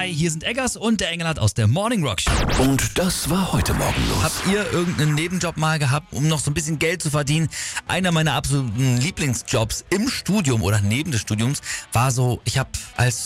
Hi, hier sind Eggers und der Engelhardt aus der Morning Rock Show. Und das war heute Morgen los. Habt ihr irgendeinen Nebenjob mal gehabt, um noch so ein bisschen Geld zu verdienen? Einer meiner absoluten Lieblingsjobs im Studium oder neben des Studiums war so, ich habe als